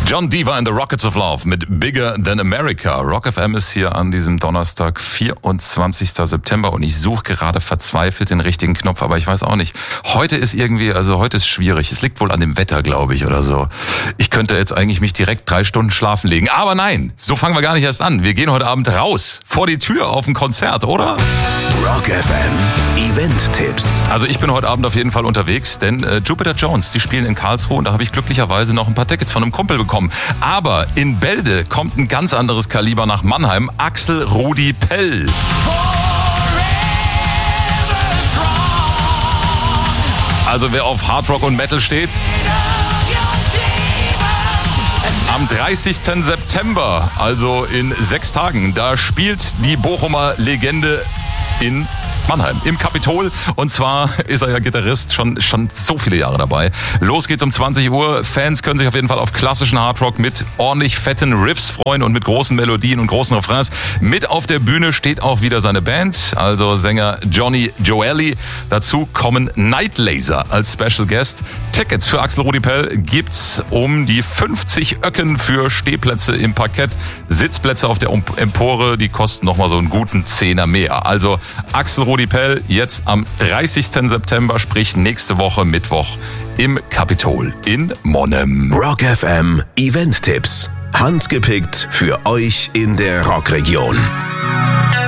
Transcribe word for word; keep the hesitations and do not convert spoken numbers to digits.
John Diva and the Rockets of Love mit Bigger Than America. Rock F M ist hier an diesem Donnerstag, vierundzwanzigsten September und ich suche gerade verzweifelt den richtigen Knopf, aber ich weiß auch nicht. Heute ist irgendwie, also heute ist schwierig. Es liegt wohl an dem Wetter, glaube ich, oder so. Ich könnte jetzt eigentlich mich direkt drei Stunden schlafen legen. Aber nein, so fangen wir gar nicht erst an. Wir gehen heute Abend raus, vor die Tür auf ein Konzert, oder? Rock F M Event-Tipps. Also ich bin heute Abend auf jeden Fall unterwegs, denn äh, Jupiter Jones, die spielen in Karlsruhe und da habe ich glücklicherweise noch ein paar Tickets von einem Kumpel bekommen. Aber in Bälde kommt ein ganz anderes Kaliber nach Mannheim. Axel Rudi Pell. Also wer auf Hardrock und Metal steht, am dreißigsten September, also in sechs Tagen, da spielt die Bochumer Legende in Mannheim, im Kapitol. Und zwar ist er ja Gitarrist, schon schon so viele Jahre dabei. Los geht's um zwanzig Uhr. Fans können sich auf jeden Fall auf klassischen Hardrock mit ordentlich fetten Riffs freuen und mit großen Melodien und großen Refrains. Mit auf der Bühne steht auch wieder seine Band, also Sänger Johnny Joelli. Dazu kommen Night Laser als Special Guest. Tickets für Axel Rudi Pell gibt's um die fünfzig Öcken für Stehplätze im Parkett. Sitzplätze auf der Empore, die kosten nochmal so einen guten Zehner mehr. Also Axel Rudi Pell jetzt am dreißigsten September, sprich nächste Woche Mittwoch im Kapitol in Monnem. Rock F M Event-Tipps. Handgepickt für euch in der Rockregion.